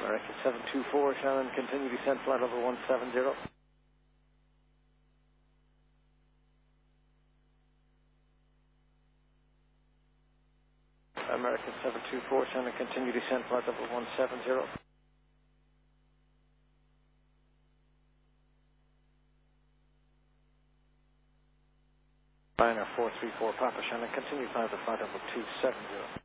American 724, Shannon, continue descent flight level 170. American 724, Shannon, continue descent flight level 170. Ryanair 434, Papa Shannon, continue climb to flight level 270.